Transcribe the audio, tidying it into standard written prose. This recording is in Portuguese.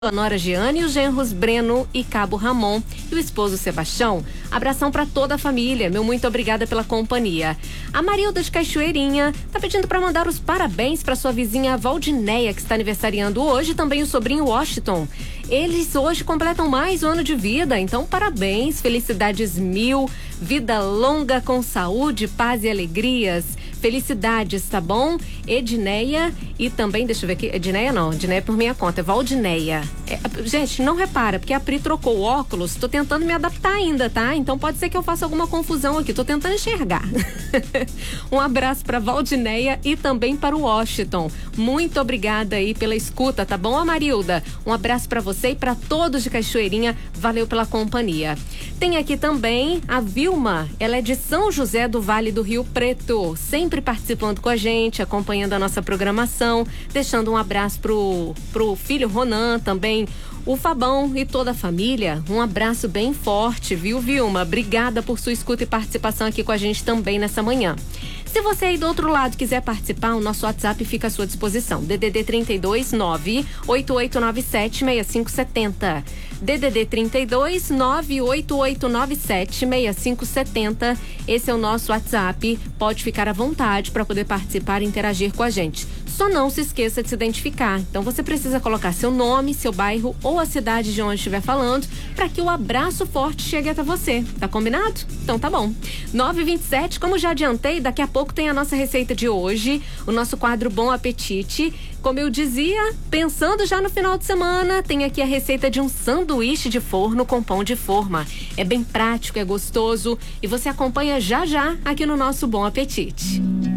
a nora Giane e os genros Breno e Cabo Ramon e o esposo Sebastião. Abração para toda a família. Meu muito obrigada pela companhia. A Marilda de Cachoeirinha tá pedindo para mandar os parabéns para sua vizinha Valdineia, que está aniversariando hoje, e também o sobrinho Washington. Eles hoje completam mais um ano de vida, então parabéns, felicidades mil, vida longa com saúde, paz e alegrias. Felicidades, tá bom? Edneia e também, deixa eu ver aqui, Edneia não, Edneia por minha conta, é Valdineia. Gente, não repara, porque a Pri trocou o óculos, tô tentando me adaptar ainda, tá? Então pode ser que eu faça alguma confusão aqui, tô tentando enxergar. Um abraço pra Valdineia e também para o Washington. Muito obrigada aí pela escuta, tá bom, Amarilda? Um abraço pra você e pra todos de Cachoeirinha, valeu pela companhia. Tem aqui também a Vilma, ela é de São José do Vale do Rio Preto, sempre participando com a gente, acompanhando a nossa programação, deixando um abraço pro filho Ronan também, o Fabão e toda a família. Um abraço bem forte, viu, Vilma? Obrigada por sua escuta e participação aqui com a gente também nessa manhã. Se você aí do outro lado quiser participar, o nosso WhatsApp fica à sua disposição. DDD 32 98897 6570. DDD 32 98897 6570. Esse é o nosso WhatsApp. Pode ficar à vontade para poder participar e interagir com a gente. Só não se esqueça de se identificar. Então você precisa colocar seu nome, seu bairro ou a cidade de onde estiver falando para que o abraço forte chegue até você. Tá combinado? Então tá bom. 9h27, como já adiantei, daqui a pouco tem a nossa receita de hoje, o nosso quadro Bom Apetite. Como eu dizia, pensando já no final de semana, tem aqui a receita de um sanduíche de forno com pão de forma. É bem prático, é gostoso e você acompanha já já aqui no nosso Bom Apetite.